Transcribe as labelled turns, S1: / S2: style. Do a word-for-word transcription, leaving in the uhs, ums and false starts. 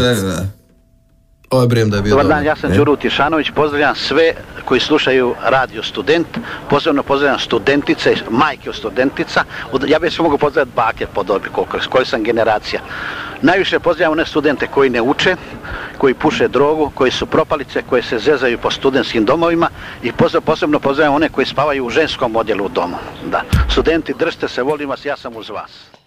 S1: sve. Ovo je brijem da je bio
S2: dobar
S1: dobar.
S2: Dan, ja sam Đuro Tišanović, pozdravljam sve koji slušaju Radio Student, posebno pozdravljam studentice, majke od studentica, ja bih se mogu pozdraviti bake po dobi, koji sam generacija. Najviše pozdravljam one studente koji ne uče, koji puše drogu, koji su propalice, koji se zezaju po studentskim domovima i posebno pozdravljam one koji spavaju u ženskom odjelu u domu. Da. Studenti, držite se, volim vas, ja sam uz vas.